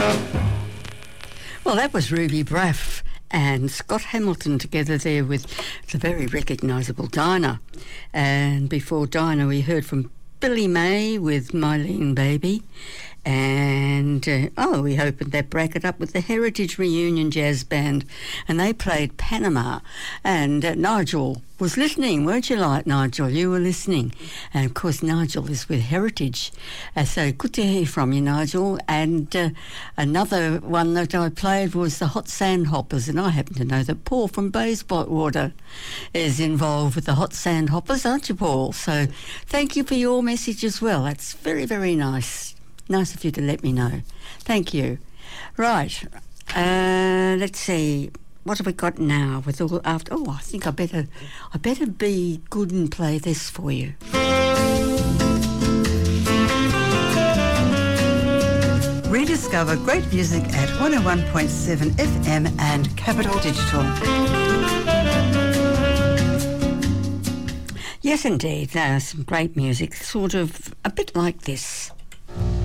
Well, that was Ruby Braff and Scott Hamilton together there with the very recognisable Dinah. And before Dinah, we heard from Billy May with Mylene Baby. And, we opened that bracket up with the Heritage Reunion Jazz Band, and they played Panama. And Nigel was listening, weren't you, like Nigel? You were listening. And, of course, Nigel is with Heritage. So good to hear from you, Nigel. And another one that I played was the Hot Sand Hoppers, and I happen to know that Paul from Bayswater is involved with the Hot Sand Hoppers, aren't you, Paul? So thank you for your message as well. That's very, very nice. Nice of you to let me know. Thank you. Right. Let's see. What have we got now? With all after? Oh, I think I better be good and play this for you. Rediscover great music at 101.7 FM and Capital Digital. Yes, indeed. Some great music, sort of a bit like this.